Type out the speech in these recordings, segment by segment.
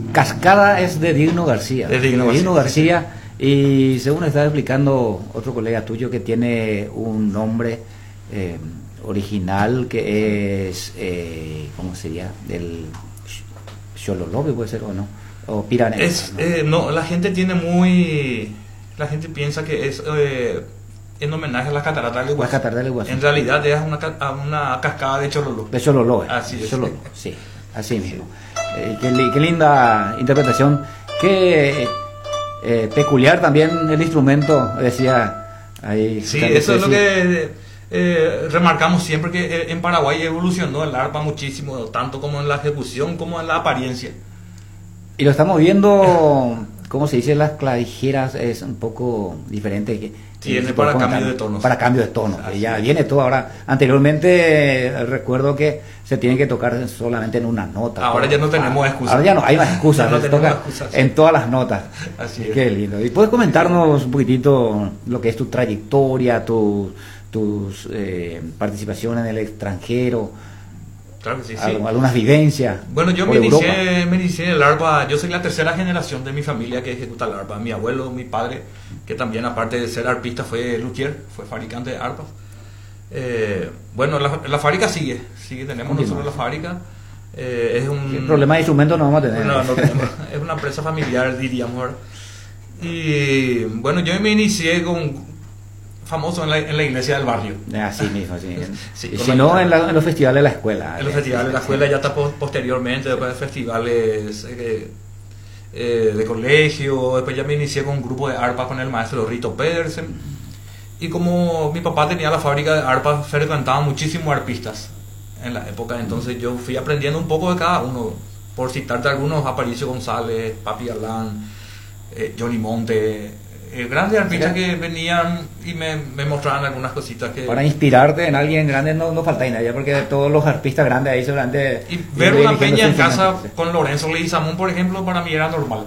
Cascada es de Digno García. De Digno García. Y según estaba explicando otro colega tuyo que tiene un nombre original que es, ¿cómo sería? Del Xololobe, puede ser o no, o Piranha. No, la gente piensa que es en homenaje a las cataratas del Iguazú. En realidad es una cascada de Chololo. De Chololo, así es. Chololo, sí, así mismo. Qué linda interpretación, qué peculiar también el instrumento, decía ahí. Sí, eso es lo que remarcamos siempre, que en Paraguay evolucionó el arpa muchísimo, tanto como en la ejecución como en la apariencia. Y lo estamos viendo, ¿cómo se dice? Las clavijeras es un poco diferente. Tiene para cambio de tonos. Para cambio de tonos. Ya viene todo ahora. Anteriormente recuerdo que se tiene que tocar solamente en una nota. Ahora ya no tenemos excusas. Ahora ya no hay más excusas. No se toca en todas las notas. Así es. Qué lindo. ¿Y puedes comentarnos un poquitito lo que es tu trayectoria, tus participaciones en el extranjero? Claro que sí, algunas vivencias. Bueno, yo me inicié en el arpa. Yo soy la tercera generación de mi familia que ejecuta el arpa. Mi abuelo, mi padre, que también aparte de ser arpista fue luthier, fue fabricante de arpas. Bueno, la fábrica sigue, tenemos nosotros la fábrica. Es un problema de instrumentos no vamos a tener. No tenemos. Es una empresa familiar, diríamos. Y bueno, yo me inicié famoso en la iglesia del barrio. Así mismo, sí. Sí, si no, en los festivales de la escuela. En los festivales de la escuela, ya está posteriormente, después de festivales de colegio. Después ya me inicié con un grupo de arpas con el maestro Rito Pedersen. Y como mi papá tenía la fábrica de arpas, frecuentaba muchísimos arpistas en la época. Entonces yo fui aprendiendo un poco de cada uno. Por citarte algunos, Aparicio González, Papi Galán, Johnny Monte, grandes artistas que venían y me mostraban algunas cositas que... Para inspirarte en alguien grande no falta nadie, porque de todos los artistas grandes ahí seguramente... Y ver una peña en casa con Lorenzo Leguizamón, por ejemplo, para mí era normal.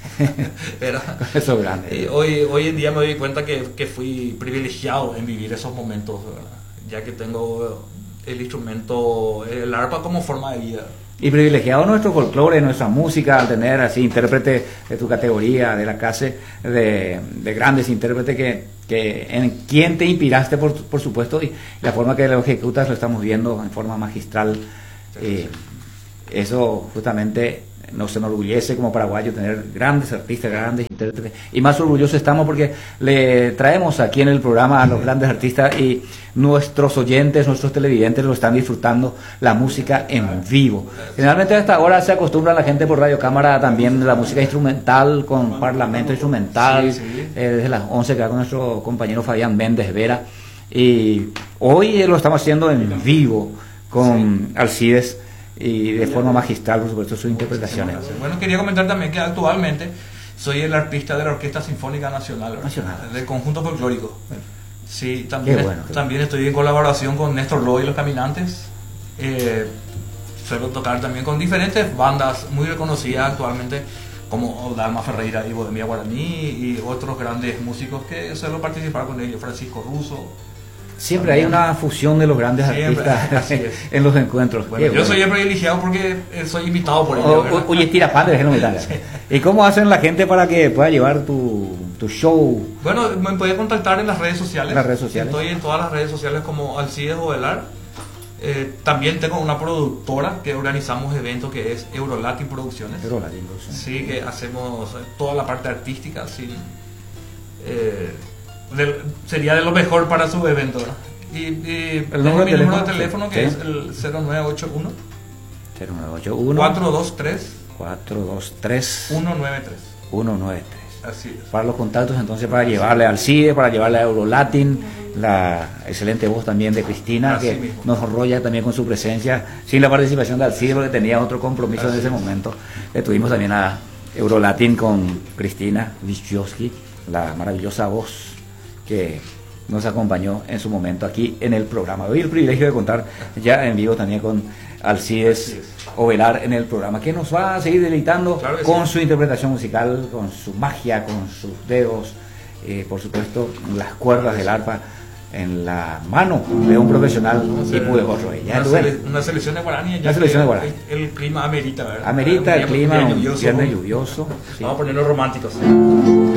Eso es grande. Y hoy en día me doy cuenta que fui privilegiado en vivir esos momentos, ¿verdad? Ya que tengo el instrumento, el arpa como forma de vida. Y privilegiado nuestro folclore, nuestra música, al tener así intérpretes de tu categoría, de la clase de grandes intérpretes que en quien te inspiraste, por supuesto, y la forma que lo ejecutas lo estamos viendo en forma magistral. Eso justamente nos enorgullece como paraguayo tener grandes artistas, grandes intérpretes, y más orgullosos estamos porque le traemos aquí en el programa a los grandes artistas y nuestros oyentes, nuestros televidentes lo están disfrutando la música en vivo. Generalmente hasta ahora se acostumbra la gente por radiocámara también la música instrumental con parlamento instrumental, desde las 11 que va con nuestro compañero Fabián Méndez Vera, y hoy lo estamos haciendo en vivo con Alcides, y de forma magistral, por supuesto, sus interpretaciones. Bueno, quería comentar también que actualmente soy el arpista de la Orquesta Sinfónica Nacional. Del conjunto folclórico. Sí, también estoy en colaboración con Néstor Loy y los Caminantes. Suelo tocar también con diferentes bandas muy reconocidas actualmente, como Dalma Ferreira y Bohemia Guaraní, y otros grandes músicos que suelo participar con ellos, Francisco Russo. Siempre hay una fusión de los grandes artistas en los encuentros. Bueno, yo soy el privilegiado porque soy invitado por ellos. Oye, tira padre, déjenlo metal. ¿Y cómo hacen la gente para que pueda llevar tu show? Bueno, me puede contactar en las redes sociales. Estoy en todas las redes sociales como Alcides Ovelar. También tengo una productora que organizamos eventos que es Eurolatin Producciones. Sí, que hacemos toda la parte artística. Sí. Sería de lo mejor para su evento, ¿no? Y el número de teléfono que es el 0981 423 193. Así es. Para los contactos entonces, para llevarle al CIDE, para llevarle a Eurolatin, la excelente voz también de Cristina, así que mismo nos enrolla también con su presencia, sin la participación de Alcide porque tenía otro compromiso en ese momento. Tuvimos también a Eurolatin con Cristina Wiśniewski, la maravillosa voz que nos acompañó en su momento aquí en el programa. Hoy el privilegio de contar ya en vivo también con Alcides Ovelar en el programa, que nos va a seguir deleitando con su interpretación musical, con su magia, con sus dedos, por supuesto las cuerdas del arpa, en la mano de un profesional tipo de otro. Una selección de Guaraní, ya el clima amerita, ¿verdad? Amerita el clima, un lluvioso, viernes lluvioso. Sí. Vamos a ponernos románticos.